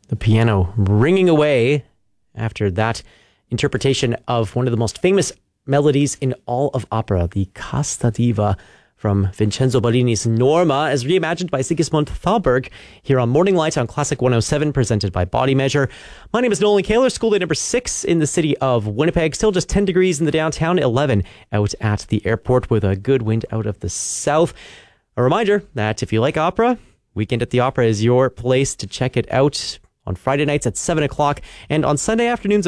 The piano ringing away after that interpretation of one of the most famous melodies in all of opera, the Casta Diva from Vincenzo Bellini's Norma, as reimagined by Sigismund Thalberg, here on Morning Light on Classic 107, presented by Body Measure. My name is Nolan Kaler, school day number 6 in the city of Winnipeg. Still just 10 degrees in the downtown, 11 out at the airport with a good wind out of the south. A reminder that if you like opera, Weekend at the Opera is your place to check it out on Friday nights at 7 o'clock and on Sunday afternoons